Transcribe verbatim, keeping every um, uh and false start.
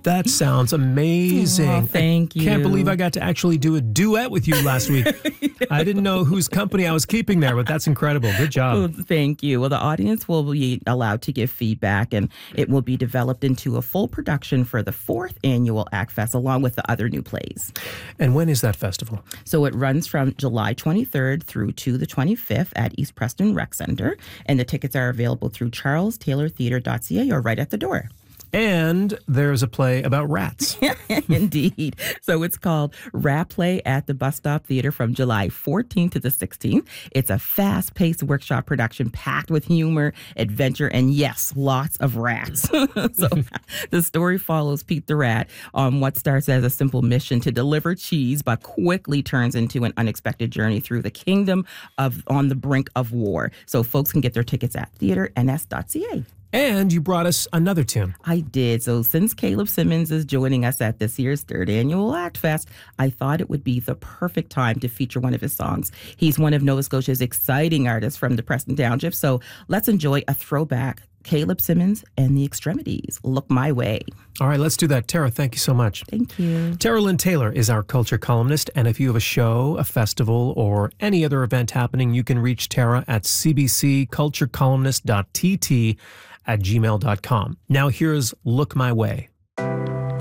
That sounds amazing. Oh, thank you. I can't believe I got to actually do a duet with you last week. I didn't know whose company I was keeping there, but that's incredible. Good job. Well, thank you. Well, the audience will be allowed to give feedback, and it will be developed into a full production for the fourth annual ACTFest, along with the other new plays. And when is that festival? So it runs from July twenty-third through to the twenty-fifth at East Preston Rec Center, and the tickets are available through charles taylor theatre dot c a or right at the door. And there's a play about rats. Indeed. So it's called Rat Play at the Bus Stop Theater from July fourteenth to the sixteenth. It's a fast-paced workshop production packed with humor, adventure, and yes, lots of rats. So the story follows Pete the Rat on what starts as a simple mission to deliver cheese, but quickly turns into an unexpected journey through the kingdom of on the brink of war. So folks can get their tickets at theater n s dot c a. And you brought us another tune. I did. So since Caleb Simmons is joining us at this year's third annual ACTFest, I thought it would be the perfect time to feature one of his songs. He's one of Nova Scotia's exciting artists from the Preston Township. So let's enjoy a throwback. Caleb Simmons and the Extremities, Look My Way. All right, let's do that. Tara, thank you so much. Thank you. Tara Lynn Taylor is our culture columnist, and if you have a show, a festival, or any other event happening, you can reach Tara at c b c culture columnist dot t t at gmail dot com. Now here's Look My Way.